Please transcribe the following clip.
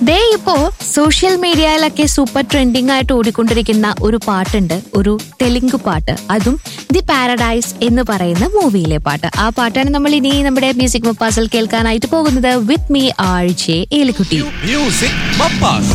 ദേ ഇപ്പോ സോഷ്യൽ മീഡിയയിലൊക്കെ super trending ആയിട്ട് ഓടിക്കൊണ്ടിരിക്കുന്ന ഒരു പാട്ടുണ്ട്, ഒരു തെലുങ്ക് പാട്ട്, അതും ദി പാരഡൈസ് എന്ന് പറയുന്ന മൂവിയിലെ പാട്ട്. ആ പാട്ടാണ് നമ്മൾ ഇനി നമ്മുടെ മ്യൂസിക് മപ്പാസിൽ കേൾക്കാനായിട്ട് പോകുന്നത്. With me R J Elikutty. Music mappas.